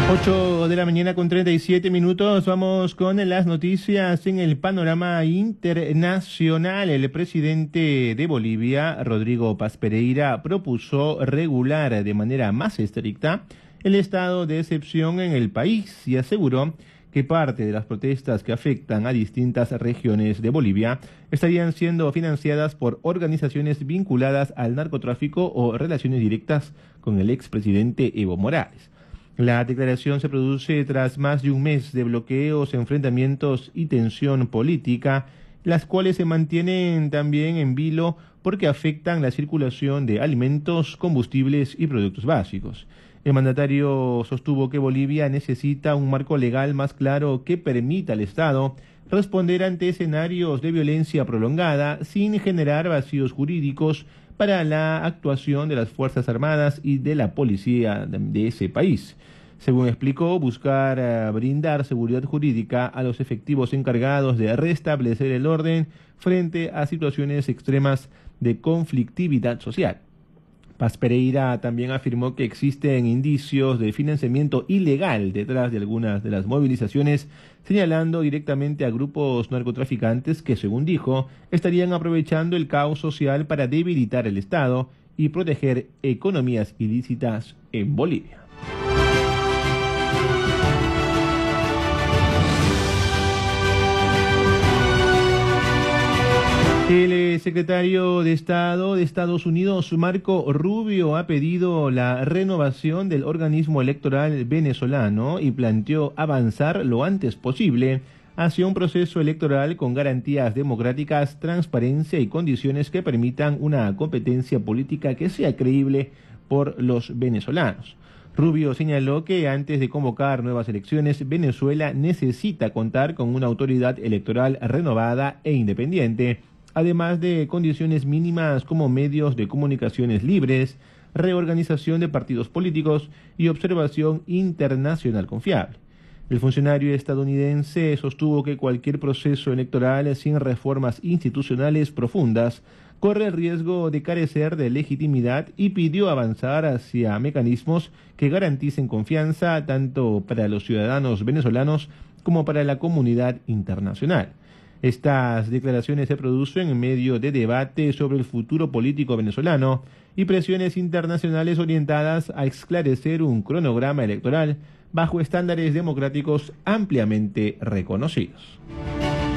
8 de la mañana con 37 minutos. Vamos con las noticias en el panorama internacional. El presidente de Bolivia, Rodrigo Paz Pereira, propuso regular de manera más estricta el estado de excepción en el país y aseguró que parte de las protestas que afectan a distintas regiones de Bolivia estarían siendo financiadas por organizaciones vinculadas al narcotráfico o relaciones directas con el expresidente Evo Morales. La declaración se produce tras más de un mes de bloqueos, enfrentamientos y tensión política, las cuales se mantienen también en vilo porque afectan la circulación de alimentos, combustibles y productos básicos. El mandatario sostuvo que Bolivia necesita un marco legal más claro que permita al Estado responder ante escenarios de violencia prolongada sin generar vacíos jurídicos para la actuación de las Fuerzas Armadas y de la policía de ese país. Según explicó, buscar brindar seguridad jurídica a los efectivos encargados de restablecer el orden frente a situaciones extremas de conflictividad social. Paz Pereira también afirmó que existen indicios de financiamiento ilegal detrás de algunas de las movilizaciones, señalando directamente a grupos narcotraficantes que, según dijo, estarían aprovechando el caos social para debilitar el Estado y proteger economías ilícitas en Bolivia. El secretario de Estado de Estados Unidos, Marco Rubio, ha pedido la renovación del organismo electoral venezolano y planteó avanzar lo antes posible hacia un proceso electoral con garantías democráticas, transparencia y condiciones que permitan una competencia política que sea creíble por los venezolanos. Rubio señaló que antes de convocar nuevas elecciones, Venezuela necesita contar con una autoridad electoral renovada e independiente, además de condiciones mínimas como medios de comunicaciones libres, reorganización de partidos políticos y observación internacional confiable. El funcionario estadounidense sostuvo que cualquier proceso electoral sin reformas institucionales profundas corre el riesgo de carecer de legitimidad y pidió avanzar hacia mecanismos que garanticen confianza tanto para los ciudadanos venezolanos como para la comunidad internacional. Estas declaraciones se producen en medio de debate sobre el futuro político venezolano y presiones internacionales orientadas a esclarecer un cronograma electoral bajo estándares democráticos ampliamente reconocidos.